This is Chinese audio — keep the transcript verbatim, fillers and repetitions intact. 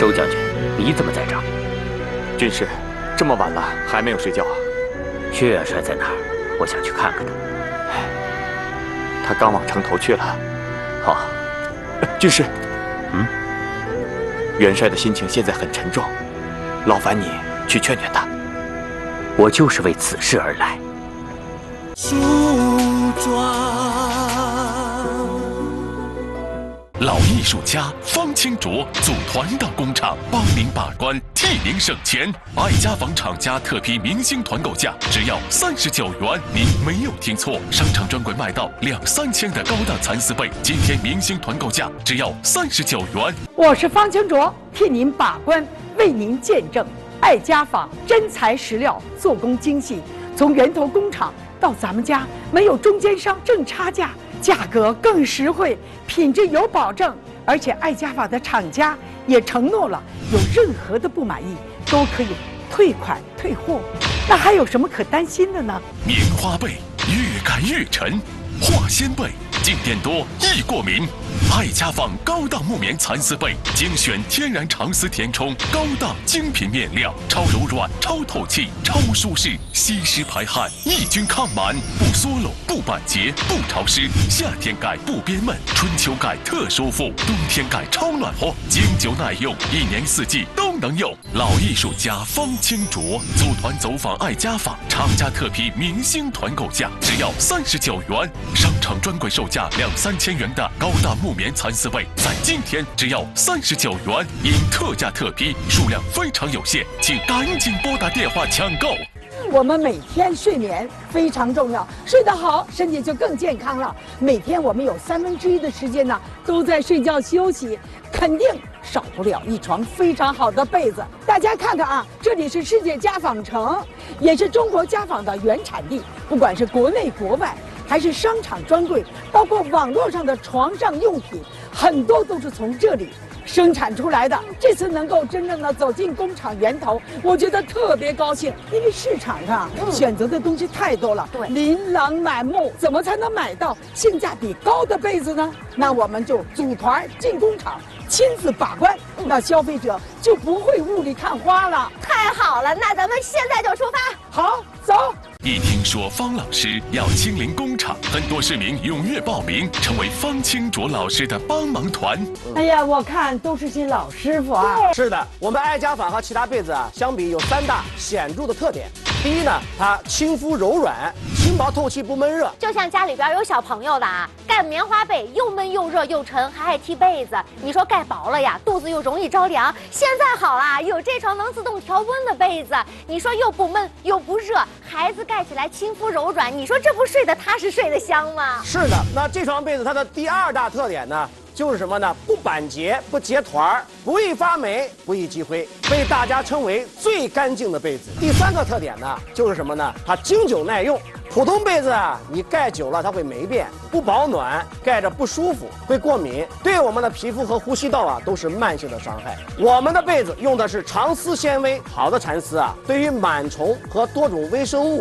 周将军，你怎么在这儿？ 军师，这么晚了还没有睡觉啊？ 薛元帅在哪儿？我想去看看他。 他刚往城头去了。 好， 军师， 嗯， 元帅的心情现在很沉重，劳烦你去劝劝他。 我就是为此事而来。 树桩。 老艺术家方清卓组团到工厂帮您把关，替您省钱。爱家纺厂家特批明星团购价只要三十九元，您没有听错，商场专柜卖到两三千的高档蚕丝被，今天明星团购价只要三十九元。 我是方清卓，替您把关，为您见证。爱家纺真材实料，做工精细，从源头工厂到咱们家，没有中间商挣差价。价格更实惠，品质有保证，而且爱家纺的厂家也承诺了，有任何的不满意都可以退款退货。那还有什么可担心的呢？ 棉花被越改越沉，化纤被静电多易过敏。爱家纺高档木棉蚕丝被，精选天然长丝填充，高档精品面料，超柔软、超透气、超舒适，吸湿排汗，抑菌抗螨，不缩漏、不板结、不潮湿。夏天改不憋闷，春秋改特舒服，冬天改超暖和，经久耐用，一年四季都能用。老艺术家方清卓组团走访爱家纺，厂家特批明星团购价只要三十九元，商场专柜售价两三千元的高档木棉蚕丝被，在今天只要三十九元，因特价特批，数量非常有限，请赶紧拨打电话抢购。 我们每天睡眠非常重要，睡得好，身体就更健康了。每天我们有三分之一的时间呢都在睡觉休息，肯定少不了一床非常好的被子。大家看看啊，这里是世界家纺城，也是中国家纺的原产地。不管是国内国外，还是商场专柜，包括网络上的床上用品，很多都是从这里生产出来的。这次能够真正的走进工厂源头，我觉得特别高兴，因为市场上选择的东西太多了，对，琳琅满目，怎么才能买到性价比高的被子呢？那我们就组团进工厂，亲自把关，那消费者就不会雾里看花了。 太好了，那咱们现在就出发。 好，走。 一听说方老师要亲临工厂，很多市民踊跃报名，成为方清卓老师的帮忙团。 哎呀，我看都是些老师傅啊。 是的，我们爱家纺和其他被子啊相比有三大显著的特点。第一呢，它亲肤柔软，轻薄透气，不闷热。 就像家里边有小朋友的啊，盖棉花被又闷又热又沉，还爱踢被子。你说盖薄了呀，肚子又容易着凉。现在好啦，有这床能自动调温的被子，你说又不闷又不热，孩子盖起来亲肤柔软，你说这不睡得踏实睡得香吗？ 是的，那这床被子它的第二大特点呢，就是什么呢？不板结，不结团儿，不易发霉，不易积灰，被大家称为最干净的被子。第三个特点呢，就是什么呢？它经久耐用。普通被子啊，你盖久了它会霉变，不保暖，盖着不舒服，会过敏，对我们的皮肤和呼吸道啊都是慢性的伤害。我们的被子用的是长丝纤维，好的蚕丝啊，对于螨虫和多种微生物